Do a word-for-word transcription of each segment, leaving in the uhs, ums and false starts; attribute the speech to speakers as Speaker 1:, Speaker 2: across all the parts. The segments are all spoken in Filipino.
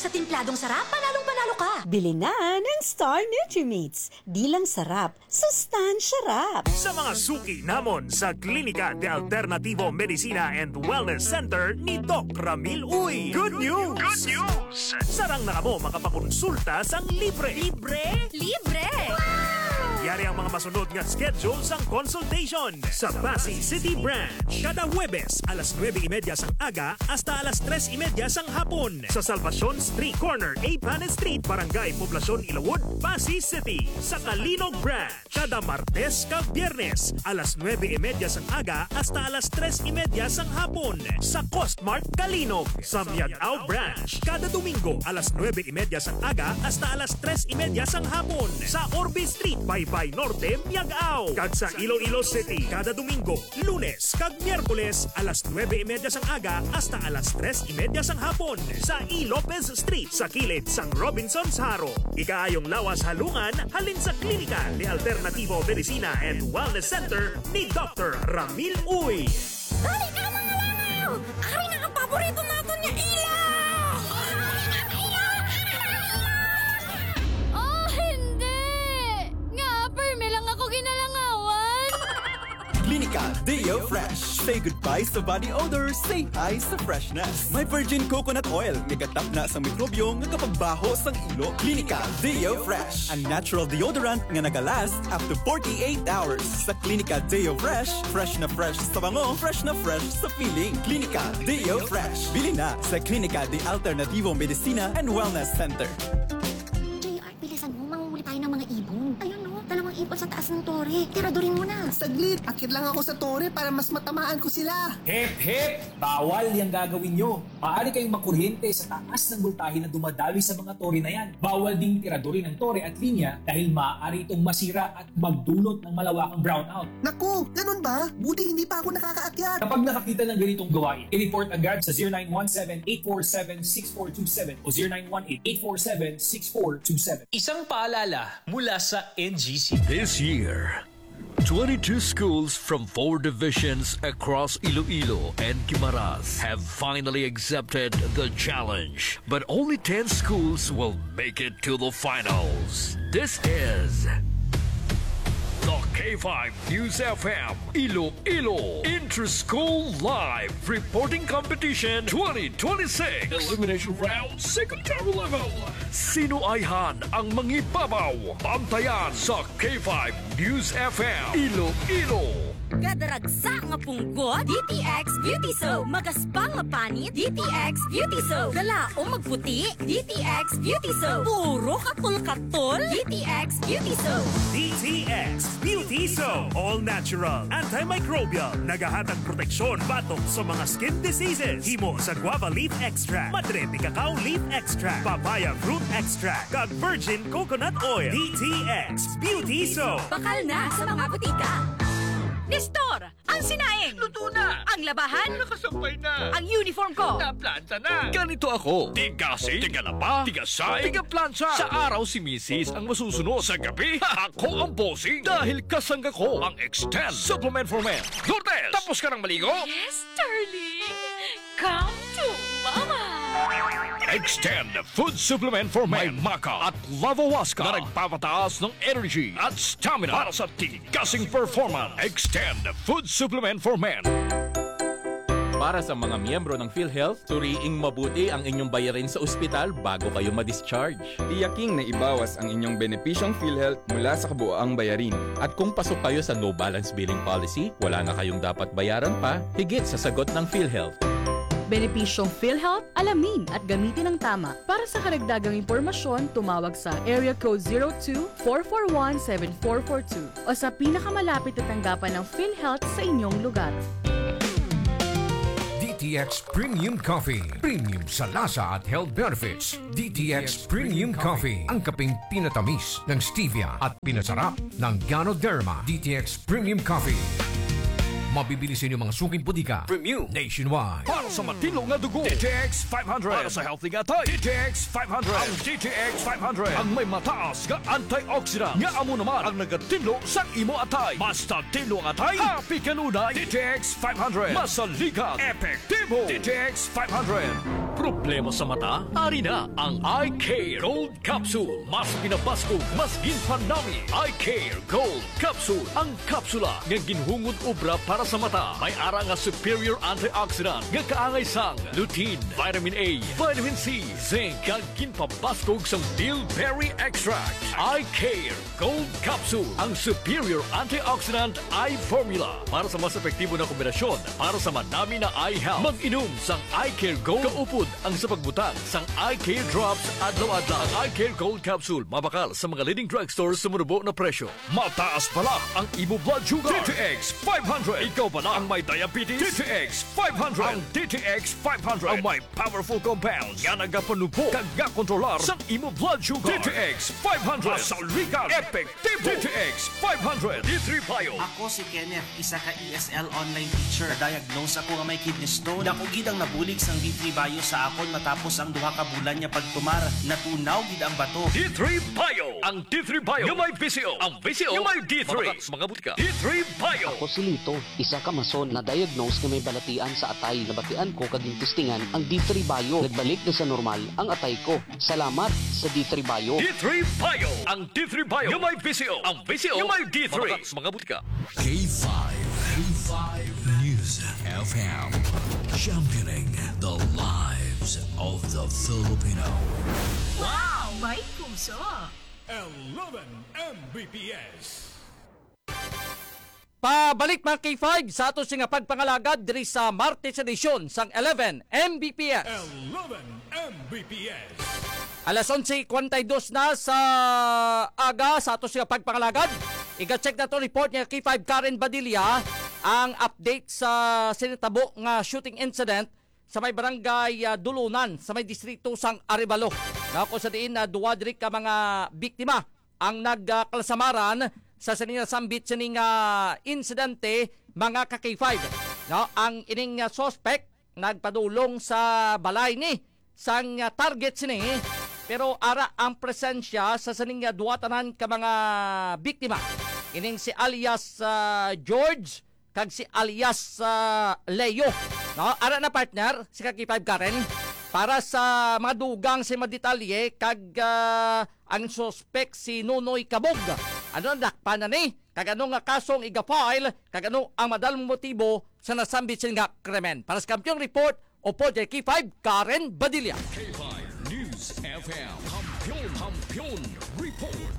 Speaker 1: Sa timpladong sarap, panalong-panalo ka.
Speaker 2: Bili na ng Star Nutrimeats. Di lang sarap, sustansya rap.
Speaker 3: Sa mga suki namon sa Klinika de Alternativo Medicina and Wellness Center ni Doc Ramil Uy. Good news! Good news! Sarang na kamo makapakonsulta sang libre.
Speaker 1: Libre? Libre! Wow!
Speaker 3: Yari ang mga masunod nga schedule sang consultation sa Pasig City Branch. Kada Huwebes, alas nuwebe y media sang aga hasta alas tres y media sang hapon. Sa Salvacion Street Corner, A. Panes Street, Barangay Poblacion, Ilawod, Pasig City. Sa Kalinog Branch, kada Martes kag Biyernes, alas nuwebe y media sang aga hasta alas tres y media sang hapon. Sa Costmart Kalinog. Sa Miagao Branch, kada Domingo, alas nuwebe y media sang aga hasta alas tres y media sang hapon. Sa Orbe Street, Baybay Norte, Miagao. Kag sa Iloilo City, kada Domingo, Lunes kag Miyerkules, alas nuwebe y media sang aga hasta alas tres y media sang hapon. Sa E. Lopez Street, sa kilid sang Robinson's Haro. Ikaayong lawas halungan, halin sa Klinika de Alternativo Medicina and Wellness Center ni Doctor Ramil Uy.
Speaker 1: Dali ka mga langaw! Ari na ang paborito natin niya, ilaw!
Speaker 4: Oh, hindi! Nga, perme lang ako ginalangawan.
Speaker 5: Klinika Deo Fresh. Say goodbye sa body odor, say hi sa freshness. May virgin coconut oil, nagatap na sa mikrobyo nga kapagbaho sang ilo. Klinika Deo Fresh, ang natural deodorant nga nagalast up to forty-eight hours. Sa Klinika Deo Fresh, fresh na fresh sa bango, fresh na fresh sa feeling. Klinika Deo Fresh. Bili na sa Klinika de Alternativo Medicina and Wellness Center.
Speaker 6: J R, bilisan mo, manguhuli tayo ng mga ibon. Ayun no, dalawang ibon sa taas ng tore. Tiradurin mo na.
Speaker 7: Saglit, akit lang ako sa tore para mas matamaan ko sila.
Speaker 8: Hep, hep! Bawal yung gagawin nyo. Maaari kayong makuryente sa taas ng voltahe na dumadawi sa mga tore na yan. Bawal ding tiradurin ng tore at linya dahil maaari itong masira at magdulot ng malawakang brownout.
Speaker 7: Naku, ganun ba? Buti hindi pa ako nakakaakyat.
Speaker 8: Kapag nakakita ng ganitong gawain, i-report agad sa zero nine one seven, eight four seven, six four two seven o zero nine one eight, eight four seven, six four two seven.
Speaker 9: Isang paalala mula sa N G C.
Speaker 10: This year, twenty-two schools from four divisions across Iloilo and Guimaras have finally accepted the challenge. But only ten schools will make it to the finals. This is the K five News F M Iloilo Inter-School Live Reporting Competition twenty twenty-six Elimination Round Secondary Level. Sino ayhan ang mangibabaw? Bantayan sa K five News F M Iloilo.
Speaker 1: Kadaragsa nga punggo, D T X Beauty Soap. Magaspang nga panit, D T X Beauty Soap. Galaong magputi, D T X Beauty Soap. Puro katol-katol, D T X Beauty Soap.
Speaker 3: D T X Beauty Soap. All natural, antimicrobial, nagahatag proteksyon batok sa mga skin diseases. Himo sa guava leaf extract, madre de cacao leaf extract, papaya fruit extract, kag virgin coconut oil. D T X Beauty Soap.
Speaker 1: Bakal na sa mga butika. Nestor, ang sinaing.
Speaker 9: Luto na!
Speaker 1: Ang labahan.
Speaker 9: Nakasampay na!
Speaker 1: Ang uniform ko.
Speaker 9: Naplanta na!
Speaker 10: Ganito ako. Tigasi, tigalaba, tigasay, tigaplansya. Sa araw si Missus ang masusunod. Sa gabi, ako ang bossing. Dahil kasangga ko ang Extend Supplement for Men. Lourdes, tapos ka ng maligo?
Speaker 4: Yes, darling. Come to mama.
Speaker 10: Extend Food Supplement for Men. May Maca at Lavawaska na nagpapataas ng energy at stamina para sa tigasing performance. Extend Food Supplement for Men.
Speaker 11: Para sa mga miyembro ng PhilHealth, suriing mabuti ang inyong bayarin sa ospital bago kayo ma-discharge.
Speaker 12: Tiyaking na ibawas ang inyong benepisyong PhilHealth mula sa kabuoang bayarin.
Speaker 11: At kung pasok kayo sa no balance billing policy, wala na kayong dapat bayaran pa, higit sa sagot ng PhilHealth.
Speaker 13: Benepisyong PhilHealth, alamin at gamitin ng tama. Para sa karagdagang impormasyon, tumawag sa area code zero two, four four one, seven four four two o sa pinakamalapit na tanggapan ng PhilHealth sa inyong lugar.
Speaker 14: D T X Premium Coffee. Premium sa lasa at health benefits. D T X Premium Coffee. Ang kaping pinatamis ng stevia at pinasarap ng Ganoderma. D T X Premium Coffee. Mabibili sa inyong mga suking putika. Premium nationwide.
Speaker 10: Para sa matino nga dugo, D T X five hundred. Para sa healthy nga tayo, D T X five hundred. Ang D T X five hundred ang may mataas nga antioxidant. Nga amo naman ang nagatino sa imo atay. Basta tino ang atay, happy kanunay. D T X five hundred. Masaligat, epektibo. D T X five hundred. Problema sa mata? Ari na ang Eye Care Gold Capsule. Mas pinabasco, mas ginpanami. Eye Care Gold Capsule. Ang kapsula nga ginhungod obra para sa mata. May ara nga superior antioxidant nga kaangay sang lutein, vitamin A, vitamin C, zinc, kag ginpabaskog sang bilberry extract. Eye Care Gold Capsule. Ang superior antioxidant eye formula para sa mas epektibo na kombinasyon para sa madami na eye health. Mag-inom sang Eye Care Gold kaupod ang sa pagbutang sang Eye Care Drops adlaw-adlaw. Ang Eye Care Gold Capsule mabakal sa mga leading drugstores sa murubo na presyo. Mataas pala ang imo blood sugar. D T X five hundred. Ikaw pala ang may diabetes. D T X five hundred. Ang D T X five hundred ang may powerful compounds nga nagapanubo kag kontrolar sa imo blood sugar. D T X five hundred. Masalwigan. Epektibo. D T X five hundred. D three Bio.
Speaker 15: Ako si Kenneth, isa ka E S L online teacher. Diagnose ako nga may kidney stone. Dako gid ang nabulig sang D three Bio sa akon matapos ang duha ka bulan niya pagtumar. Natunaw gid ang bato.
Speaker 10: D three Bio. Ang D three Bio yung may V C O. Ang V C O yung may D three. Mabaka sa mga butika. D three Bio.
Speaker 16: Ako si Lito, isa ka mason na diagnose nga may balatian sa atay. Nabatian ko kaging testingan ang D three Bio. Nagbalik na sa normal ang atay ko. Salamat sa D three Bio.
Speaker 10: D three Bio. Ang D three Bio yung may V C O. Ang V C O yung may D three. Mabaka sa mga butika.
Speaker 17: K five. K five News F M. Championing the lives of the Filipino.
Speaker 18: Wow! May puso!
Speaker 3: eleven M B P S.
Speaker 19: Pabalik mga K five sa ato nga pagpangalagad diri sa Martes edisyon sang eleven M B P S.
Speaker 3: eleven M B P S.
Speaker 19: Alas onse forty-two na sa aga sa ato nga pagpangalagad. Iga-check na to report niya K five Karen Badilla ang update sa sinitabo nga shooting incident sa may barangay uh, Dulunan sa may distrito sang Arevalo. Na kung sa diin na uh, duwa diri ka mga biktima ang nagkalsamaran sa sining sambit sining uh, insidente mga ka K five. No, ang ining uh, suspect nagpadulong sa balay ni sang uh, target sini pero ara ang presensya sa sining uh, duwa tanan ka mga biktima. Ining si alias uh, George kag si alias uh, Leo. No, ara na partner si K five Karen para sa mga dugang si madetalye kag uh, ang suspect si Nonoy Kabog. Ano ang dakpan na ni? Kag ano nga kasong iga-file, kag ano ang madalong motibo sa nasambit nga krimen. Para sa Kampiyon Report, opo K five Karen Badilla.
Speaker 17: K five News F M. Kampiyon, Kampiyon Report.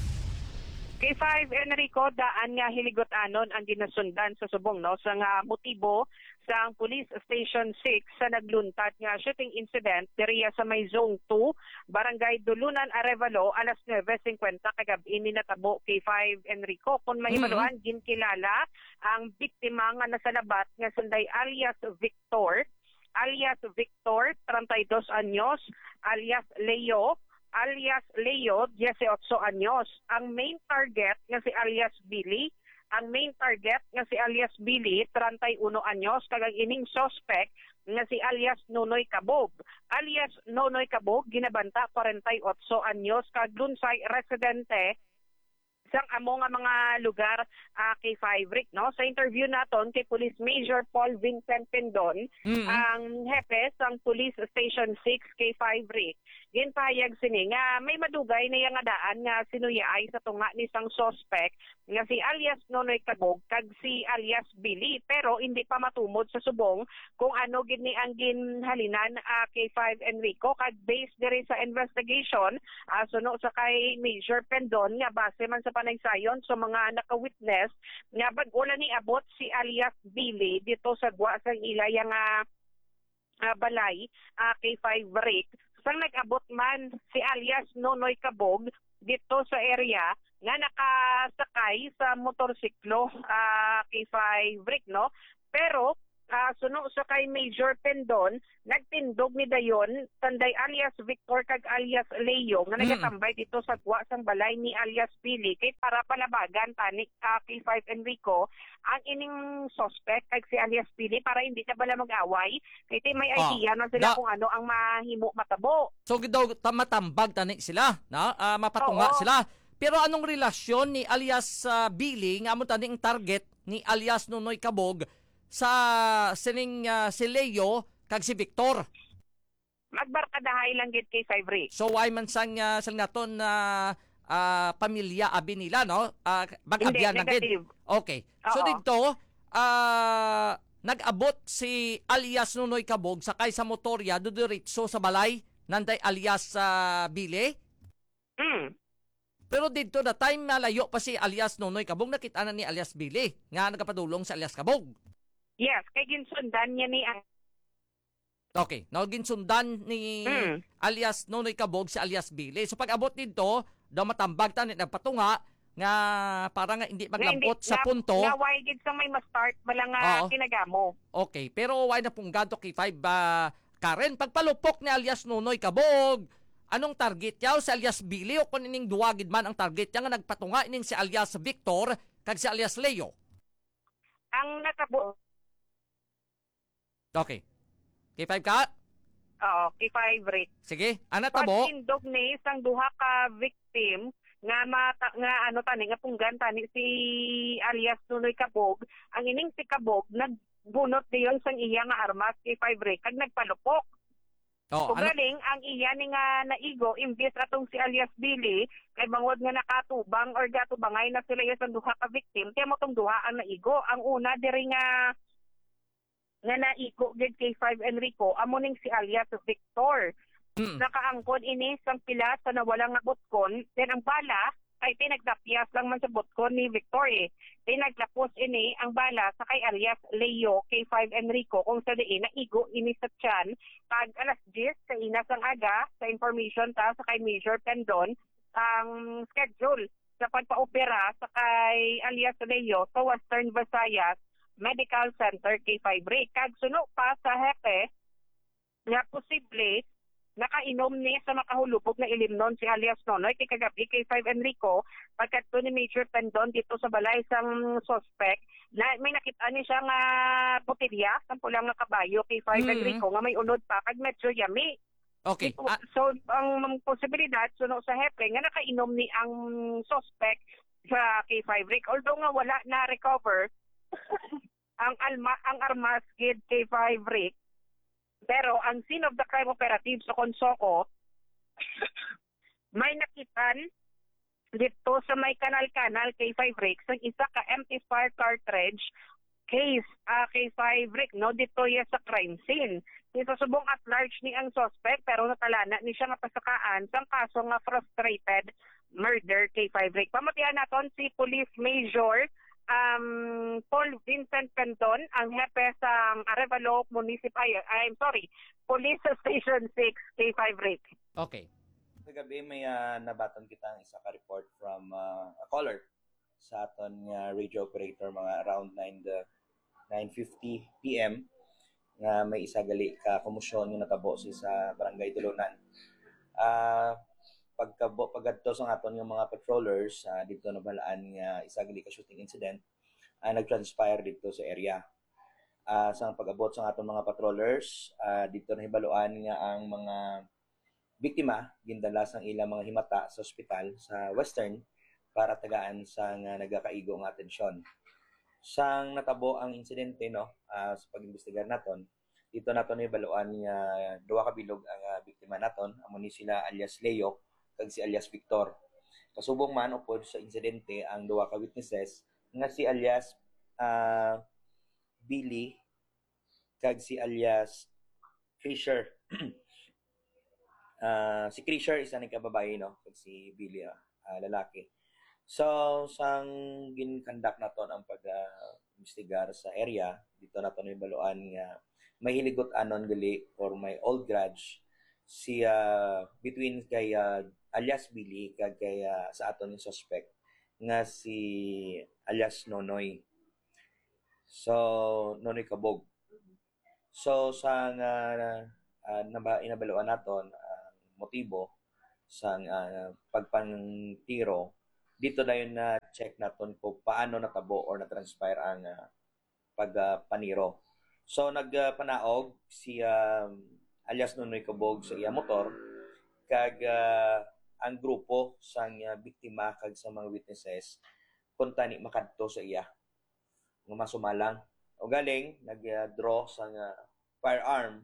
Speaker 20: K five Enrico, daan nga hiligot-anon ang ginasundan sa subong no sa nga motibo sa ang Police Station six sa nagluntat nga shooting incident diriya sa may Zone two, Barangay Dulunan, Arevalo, alas nueve fifty kagabi ni natabo K five Enrico. Kung mahimaluan, mm-hmm. ginkilala ang biktima nga nasalabat nga sunday alias Victor, alias Victor, thirty-dos anyos, alias Leo, alias Leo, eighteen anyos. Ang main target nga si alias Billy, ang main target nga si alias Billy, thirty-one anyos, kag ining suspect nga si alias Nonoy Kabog. Alias Nonoy Kabog ginabanta forty-eight anyos, kag lunsay residente sang amo nga mga lugar uh, K five Rick no. Sa interview naton kay Police Major Paul Vincent Pendon, mm-hmm. ang hepe sang Police Station six K five Rick, ginpahayag sini nga may madugay na nga daan nga sinuyay sa tunga ni sang suspect nga si alias Nonoy Kabog kag si alias Billy, pero hindi pa matumod sa subong kung ano gid ni ang ginhalinan uh, K five Enrico, kag based diri sa investigation uh, suno sa kay Major Pendon nga base man sa panaysayon sa so mga naka-witness nga bag-o ni abot si alias Billy dito sa gwa sa ilay nga uh, balay uh, K five Rick. Sang nag-abot man si alias Nonoy Kabog dito sa area nga nakasakay sa motorsiklo uh, K five Rick no, pero uh, suno sa kay Major Pendon nagtindog ni dayon tanday alias Victor kag alias Leo nga nagatambay dito sa gwa sang balay ni alias Billy kay para palabagan tani uh, K five Enrico ang ining suspect kag si alias Billy para hindi na bala mag-away kay tay may idea oh, na sila da, kung ano ang mahimo matabo.
Speaker 19: So daw matambag tani sila na uh, mapatunga oh, sila. Pero anong relasyon ni alias uh, Billy nga amo tani ang target ni alias Nonoy Kabog sa sining uh, si Leo kag si Victor?
Speaker 20: magbarkadahay lang gid kay five Rick.
Speaker 19: So why man sang uh, sang naton na uh, pamilya abi nila no? Uh, mag-abyan lang gid. Okay. So
Speaker 20: Oo.
Speaker 19: dito uh, nag-abot si alias Nunoy Kabog sakay sa motorya dudiretso sa balay nanday alias uh, Bile.
Speaker 20: Mm.
Speaker 19: Pero dito na time na layo pa si alias Nunoy Kabog nakita na ni alias Bile nga nagapadulong sa alias Kabog.
Speaker 20: Yes, kay ginsundan niya ni
Speaker 19: Okay, no ginsundan ni
Speaker 20: Mm.
Speaker 19: alias Nunoy Kabog si alias Bile. So pag abot dito, daw matambag ta ni nagpatunga nga para nga hindi maglambot
Speaker 20: Nga-
Speaker 19: sa
Speaker 20: nga-
Speaker 19: punto.
Speaker 20: Nga why gid sa may ma-start bala nga
Speaker 19: Oo.
Speaker 20: kinagamo.
Speaker 19: Okay, pero why na punggado kay five ba Karen pagpalupok ni alias Nunoy Kabog? Anong target yaw si alias Bile o kung ining duwagid man ang target niya nga nagpatunga ining si alias Victor kag si alias Leo?
Speaker 20: Ang natabo
Speaker 19: Okay. Kay five ka?
Speaker 20: Oo, kay five Rick.
Speaker 19: Sige, ana tabo.
Speaker 20: Pagtindog ni isang duha ka victim nga mata, nga ano tani nga punggan tani si alias Nunoy Kabog, ang ining si Kabog nagbunot diyon sang iya nga armas kay five Rick kag nagpalupok.
Speaker 19: Oh,
Speaker 20: Kung galing, ang iya ni nga naigo, imbis atong si alias Billy, kay bangod nga nakatubang or gatubangay na sila yung duha ka victim, kaya mo tong duha ang naigo. Ang una, diri nga nga naigo gid kay five Enrico, amo ning si alias Victor.
Speaker 19: Mm.
Speaker 20: Nakaangkon ini sang pila sa nawala nga botkon, then ang bala ay pinagdapyas lang man sa botkon ni Victor eh. Pinaglapos ini ang bala sa kay alias Leo kay five Enrico kung sa diin naigo ini sa tiyan pag alas diyes sa inas ang aga sa information ta sa kay Major Pendon ang schedule sa pagpaopera sa kay alias Leo sa Western Visayas Medical Center kay five Rick. Kag suno pa sa hepe nga posible nakainom ni sa makahulupog na ilimnon si alias Nonoy kay kagabi kay five Enrico pagkadto ni Major Pendon dito sa balay sang suspect na may nakita ni siya nga botelya sa pulang nga kabayo kay five
Speaker 19: Mm.
Speaker 20: Enrico nga may unod pa kag medyo yummy.
Speaker 19: Okay. Ah,
Speaker 20: So ang posibilidad suno sa hepe nga nakainom ni ang suspect sa kay five Rick although nga wala na recover ang alma ang armas gid kay five Rick. Pero ang scene of the crime operative sa Consoko, may nakitan dito sa may kanal-kanal kay five Rick ang isa ka empty fire cartridge case uh, kay five Rick no dito ya sa crime scene. Dito subong at large ni ang suspect pero natalana ni siya nga pasakaan sang kaso nga frustrated murder kay five Rick. Pamatihan naton si Police Major um Paul Vincent Pendon ang hepe sa Arevalo Municipal I'm sorry Police Station six kay five Rick.
Speaker 19: Okay.
Speaker 21: Kagabi may uh, nabaton kita ang isa ka report from uh, a caller sa aton nga uh, radio operator mga around nine fifty p m nga may isa gali ka komusyon nga natabo si sa Barangay Tulunan. Ah uh, pagkabo pagadto sa aton nga mga patrollers uh, dito na balaan nga isa gali ka shooting incident uh, nag-transpire dito sa area. Uh, sa pag-abot sa aton mga patrollers uh, dito na hibaluan nga ang mga biktima gindala sang ilang mga himata sa ospital sa Western para tagaan sa nga nagakaigo nga atensyon. Sang natabo ang insidente no uh, sa pag-imbestigar naton dito naton hibaluan nga duha ka bilog ang uh, biktima naton amo ni sila alias Leo kag si alias Victor. Kasubong man upod sa insidente ang duha ka witnesses nga si alias uh, Billy kag si alias Krisher. uh, si Krisher isa ni kababae no kag si Billy uh, uh, lalaki. So sang ginkandak naton ang pag-imbestigar uh, sa area dito naton ibaluan nga may hiligot anon gali or may old grudge si uh, between kay uh, alias Billy kag kay uh, sa aton yung suspect nga si alias Nonoy. So Nonoy Kabog. So sa uh, uh, naba, inabaluan naton ang uh, motibo sa uh, pagpangtiro dito na yun na uh, check naton kung paano natabo or na-transpire ang uh, pagpaniro. Uh, so nagpanaog uh, si uh, alias Nonoy Kabog sa iya motor kag uh, ang grupo sang uh, biktima kag sa mga witnesses kung tani makadto sa iya nga masumalang o galing nag-draw uh, sang uh, firearm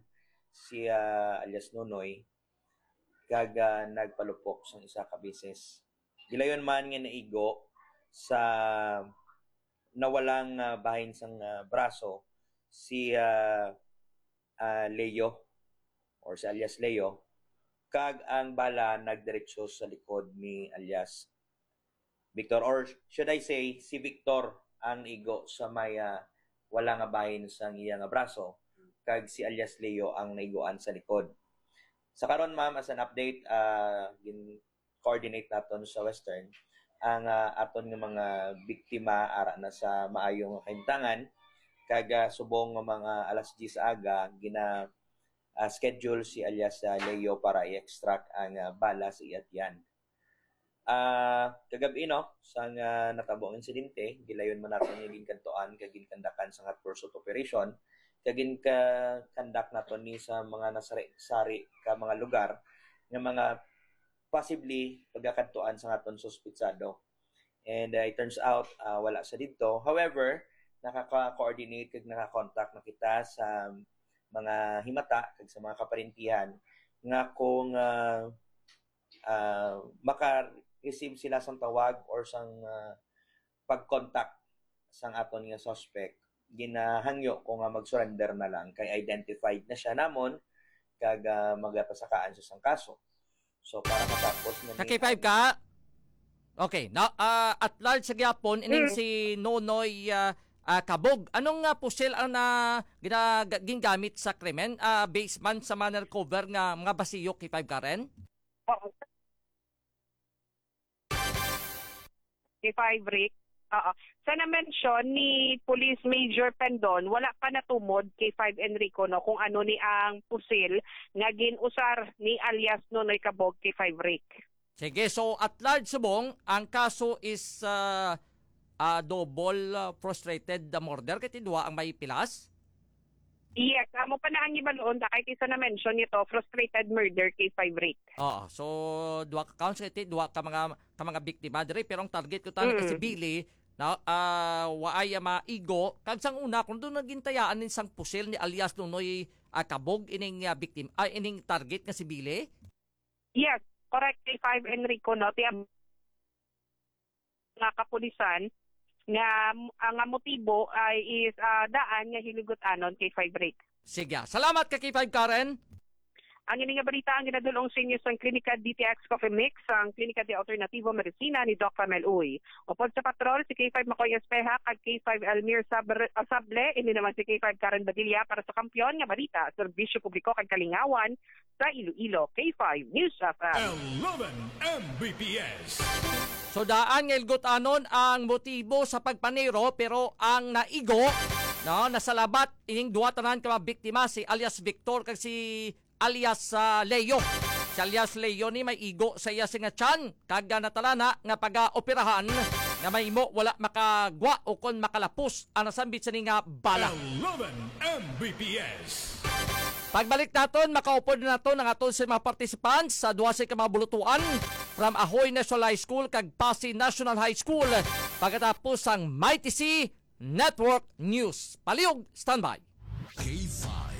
Speaker 21: si uh, alias Nonoy kag uh, nagpalupok sa isa ka business. Gilayon man nga naigo sa nawalang uh, bahin sang uh, braso si uh, uh, Leo or si alias Leo kag ang bala nagdiretso sa likod ni alias Victor, or should I say si Victor ang igo sa may uh, wala nga bahin sang iya nga braso kag si alias Leo ang naiguan sa likod. Sa karon ma'am, as an update, uh, gin coordinate naton sa Western ang uh, aton nga mga biktima ara na sa maayong kahintangan kag uh, subong nga mga alas diyes sa aga gina uh, schedule si alias uh, Leo para i-extract ang uh, bala sa iyat yan. Uh, kagabi no, sang uh, natabo ang insidente, gilayon man naton yung ginkantoan kag ginkandakan sa hot pursuit operation kagin ka kandak naton ni sa mga nasari-sari ka mga lugar nga mga possibly pagkakantuan sa aton suspitsado. And uh, it turns out uh, wala sa dito. However, nakaka-coordinate kag naka-contact na kita sa mga himata kag sa mga kaparintihan nga kung uh, uh, maka-receive sila sang tawag or sang uh, pag-contact sang aton nga suspect, ginahangyo ko nga mag-surrender na lang kay identified na siya namon kag uh, magapasakaan sa sang kaso. So para matapos na
Speaker 19: K five ka. Okay, na uh, at large sa gyapon ining mm. si Nonoy uh, uh, Kabog. Anong uh, pusil ang na uh, ginagamit sa krimen? Uh, based man sa manner cover nga mga basiyo K five Karen?
Speaker 20: K five Rick. Oo. Sa na-mention ni Police Major Pendon, wala pa natumod kay five Enrico no kung ano ni ang pusil nga ginusar ni alias Nonoy Kabog kay five Rick.
Speaker 19: Sige, so at large subong, ang kaso is uh, uh, double uh, frustrated murder kay tidwa ang may pilas?
Speaker 20: Yes, amo pa na ang ibaloon kahit isa na-mention nito, frustrated murder kay five Rick.
Speaker 19: Oo, so duwa ka counts kay tidwa ka mga ka mga biktima diri pero ang target ko tani mm. kasi Billy na uh, waay maigo kag sang una kung doon nagintayaan nin sang pusil ni alias Nonoy uh, Kabog ining uh, victim ay uh, ining target nga si Billy.
Speaker 20: Yes, correct kay five Enrico no tiyam nga kapulisan nga ang motibo ay is uh, daan nga hiligot anon kay five Rick.
Speaker 19: Sige, salamat kay five Karen.
Speaker 20: Ang ining balita ang ginadulong sa inyo sa Klinika D T X Coffee Mix, ang Klinika de Alternativo Medicina ni Doc Ramel Uy. Upod sa patrol, si K five Makoy Espeja at K five Elmir Sabre, uh, Sable, hindi naman si K five Karen Badilla para sa kampiyon nga balita, serbisyo publiko kag kalingawan sa Iloilo. K five News of
Speaker 3: eleven M B P S.
Speaker 19: So daan nga ilgot anon ang motibo sa pagpanero pero ang naigo no nasalabat ining duwa tanan ka mga biktima si alias Victor kag si alias uh, Leo. Si alias Leo ni may igo sa iya nga tiyan kag natalana nga pag-operahan nga may mo wala makagwa o kon makalapos ang nasambit sa nga bala.
Speaker 3: eleven M B P S.
Speaker 19: Pagbalik naton, makaupod na naton ang aton sa mga participants sa duwa sa mga bulutuan from Ahoy National High School kag Pasig National High School pagkatapos ang Mighty C Network News. Palihog, standby.
Speaker 17: K five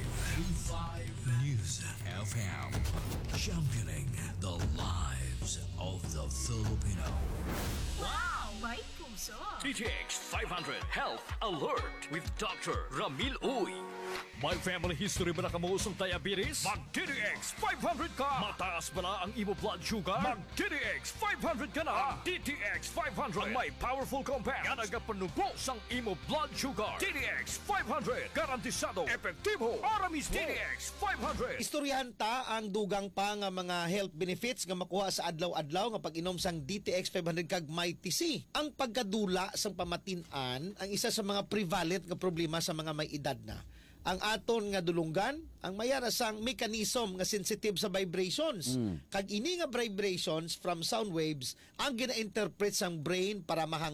Speaker 17: News F M, championing the lives of the Filipino.
Speaker 18: Wow! May puso!
Speaker 10: D T X five hundred Health Alert with Doctor Ramil Uy.
Speaker 3: May family history ba na kamuusong diabetes? Mag-D D X five hundred ka! Mataas ba na ang imo blood sugar? Mag-D D X five hundred ka na! Ang D T X five hundred ang may powerful compounds nga nagapanubo sang imo blood sugar. D D X five hundred, garantisado, epektibo, para mismo. D D X five hundred.
Speaker 7: Istoryahan ta ang dugang pa nga mga health benefits nga makuha sa adlaw-adlaw nga pag-inom sang D T X five hundred kag Mighty C. Ang pagkadula sang pamatin-an ang isa sa mga prevalent nga problema sa mga may edad na. Ang aton nga dulunggan, ang mayara sang mechanism nga sensitive sa vibrations. Mm. Kag ini nga vibrations from sound waves ang gina-interpret sang brain para mahang